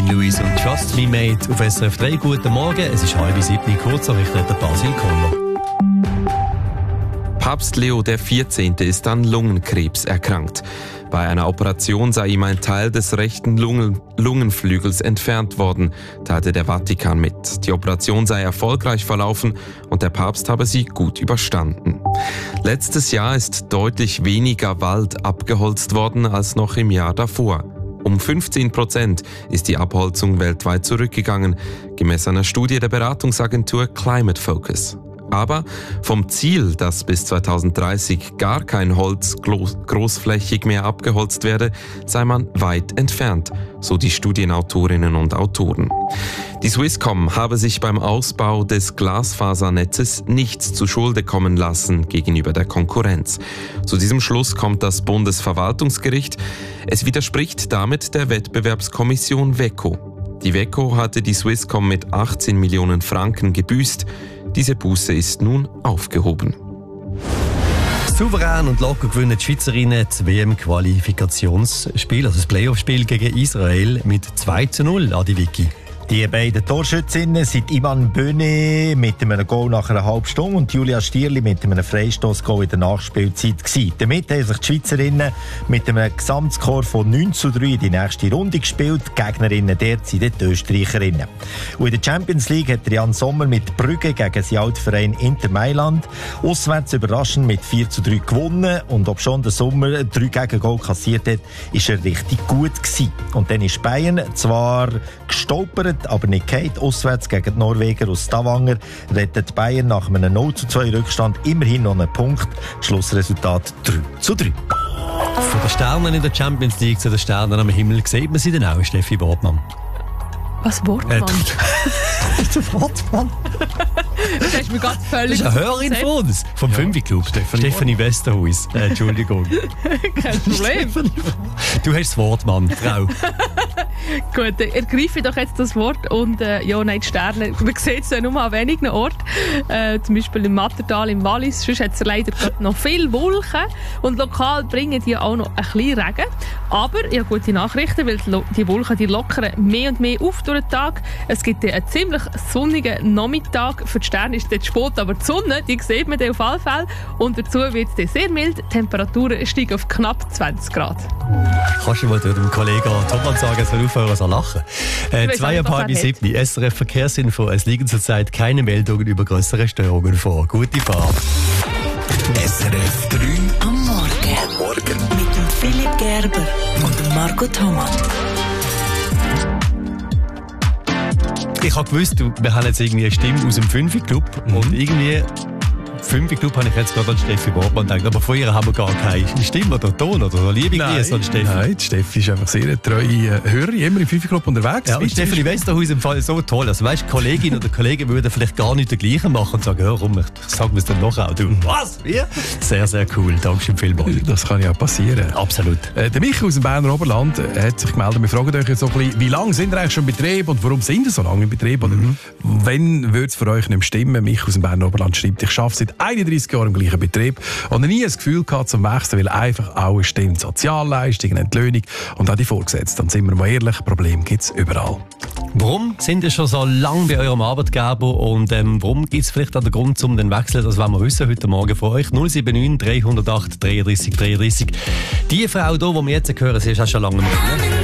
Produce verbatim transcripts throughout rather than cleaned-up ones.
Dean Lewis und Trust Me Mate auf S R F drei. Guten Morgen, es ist halb sieben, kurz Nachrichten der Basil Koller. Papst Leo der vierzehnte ist an Lungenkrebs erkrankt. Bei einer Operation sei ihm ein Teil des rechten Lungen- Lungenflügels entfernt worden, teilte der Vatikan mit. Die Operation sei erfolgreich verlaufen und der Papst habe sie gut überstanden. Letztes Jahr ist deutlich weniger Wald abgeholzt worden als noch im Jahr davor. Um fünfzehn Prozent ist die Abholzung weltweit zurückgegangen, gemäß einer Studie der Beratungsagentur Climate Focus. Aber vom Ziel, dass bis zweitausenddreißig gar kein Holz großflächig mehr abgeholzt werde, sei man weit entfernt, so die Studienautorinnen und Autoren. Die Swisscom habe sich beim Ausbau des Glasfasernetzes nichts zu Schulde kommen lassen gegenüber der Konkurrenz. Zu diesem Schluss kommt das Bundesverwaltungsgericht. Es widerspricht damit der Wettbewerbskommission WECO. Die WECO hatte die Swisscom mit achtzehn Millionen Franken gebüßt. Diese Buße ist nun aufgehoben. Souverän und locker gewinnen die Schweizerinnen das W M-Qualifikationsspiel, also das Playoff-Spiel gegen Israel mit zwei zu null, Adi Vicky. Die beiden Torschützinnen sind Iman Böne mit einem Goal nach einer halben Stunde und Julia Stierli mit einem Freistoß-Goal in der Nachspielzeit gewesen. Damit haben sich die Schweizerinnen mit einem Gesamtscore von neun zu drei in die nächste Runde gespielt. Die Gegnerinnen dort sind die Österreicherinnen. Und in der Champions League hat Jan Sommer mit Brügge gegen sein Altverein Inter Mailand auswärts überraschend mit vier zu drei gewonnen. Und ob schon der Sommer drei Gegengol kassiert hat, ist er richtig gut gewesen. Und dann ist Bayern zwar gestolpert, aber nicht geht. Auswärts gegen die Norweger aus Stavanger rettet Bayern nach einem null zu zwei Rückstand immerhin noch einen Punkt. Schlussresultat drei zu drei. Von den Sternen in der Champions League zu den Sternen am Himmel sieht man sie denn auch, Steffi Wortmann? Was, Wortmann? Äh, der Wortmann? Das hast du mir gerade völlig... Das ist eine Hörerin von uns, vom ja, Fünfi-Club. Stefanie Westerhuis. Äh, Entschuldigung. Kein Problem. Du hast das Wort, Mann, Frau. Gut, ergreife doch jetzt das Wort und äh, ja, nein, die Sterne, man sieht es ja nur an wenigen Orten, äh, zum Beispiel im Mattertal, im Wallis, sonst hat es leider noch viel Wolken und lokal bringen die auch noch ein bisschen Regen, aber ja, gute Nachrichten, weil die Wolken die lockern mehr und mehr auf durch den Tag. Es gibt einen ziemlich sonnigen Nachmittag, für die Sterne ist es spät, aber die Sonne, die sieht man dann auf alle Fälle und dazu wird es sehr mild, die Temperaturen steigen auf knapp zwanzig Grad. Kannst du mal dem Kollegen Thomas sagen, es soll aufhören zu lachen? Äh, zwei ab halb sieben, S R F Verkehrsinfo. Es liegen zurzeit keine Meldungen über größere Störungen vor. Gute Fahrt. S R F drei am Morgen. Am Morgen. Mit dem Philipp Gerber und dem Marco Thomas. Ich habe gewusst, wir haben jetzt irgendwie eine Stimme aus dem Fünfi-Club mhm. und irgendwie... Fünfi-Club habe ich jetzt gerade an Steffi Wortmann gedacht, aber von ihr haben wir gar keine Stimme oder Ton oder so. Liebe Grüße an Steffi. Nein, die Steffi ist einfach sehr eine treue Hörerin, immer im Fünfi-Club unterwegs. Ja, und Steffi Westerhuis im Fall so toll. Also weißt, Kollegin oder Kollege würden vielleicht gar nicht das Gleiche machen und sagen, hör rum, ich sag mir es dann noch auch. Du, was? Wie? Sehr, sehr cool. Dankeschön vielmals. Das kann ja auch passieren. Absolut. Äh, der Michi aus dem Berner Oberland äh, hat sich gemeldet. Wir fragen euch jetzt so ein bisschen, wie lange sind ihr eigentlich schon im Betrieb und warum sind ihr so lange im Betrieb? Oder mhm. wenn würde es für euch nicht stimmen? Michi aus dem Berner Oberland schreibt, ich arbeite seit einunddreissig Jahren im gleichen Betrieb und nie ein Gefühl gehabt zum Wechseln, weil einfach alles stimmt. Sozialleistungen, Entlöhnung und auch die Vorgesetzten. Und sind wir mal ehrlich, Probleme gibt es überall. Warum sind ihr schon so lange bei eurem Arbeitgeber und ähm, warum gibt es vielleicht auch den Grund zum den Wechsel? Das wollen wir wissen heute Morgen von euch. null sieben neun drei null acht dreiunddreissig dreiunddreissig. Die Frau hier, die wir jetzt hören, sie ist auch schon lange mit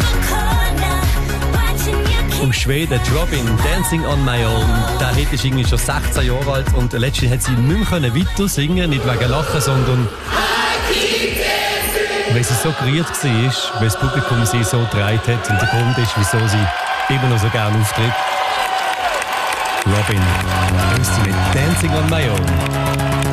Aus Schweden, Robin, Dancing on My Own. Der Hit ist irgendwie schon sechzehn Jahre alt und letztlich hat sie nicht mehr weiter singen, nicht wegen Lachen, sondern weil sie so gerührt war, weil das Publikum sie so gedreht hat und der Grund ist, wieso sie immer noch so gerne auftritt. Robin, mit Dancing on My Own.